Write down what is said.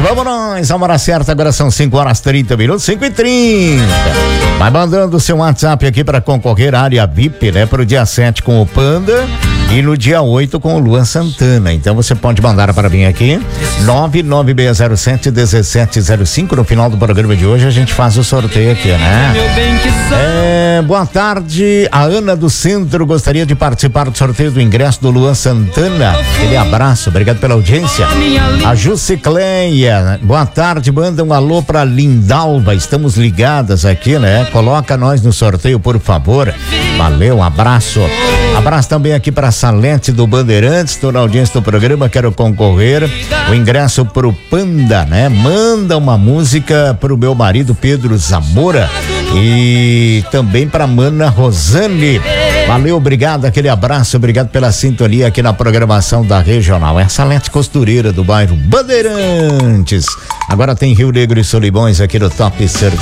Vamos nós, a hora certa, agora são 5h30, 5h30. Vai mandando o seu WhatsApp aqui para concorrer à área VIP, né? Pro dia 7 com o Panda e no dia 8 com o Luan Santana. Então você pode mandar para mim aqui, 99607-1705. No final do programa de hoje a gente faz o sorteio aqui, né? Boa tarde, a Ana do Centro gostaria de participar do sorteio do ingresso do Luan Santana. Aquele abraço, obrigado pela audiência. A Jusicleia, boa tarde, manda um alô pra Lindalva, estamos ligadas aqui, né? Coloca nós no sorteio, por favor. Valeu, um abraço. Abraço também aqui pra Salete do Bandeirantes, estou na audiência do programa, quero concorrer. O ingresso pro Panda, né? Manda uma música pro meu marido Pedro Zamora e também pra Mana Rosane. Valeu, obrigado, aquele abraço, obrigado pela sintonia aqui na programação da Regional. É a Salete Costureira do bairro Bandeirantes. Agora tem Rio Negro e Solimões aqui no Top Sertão.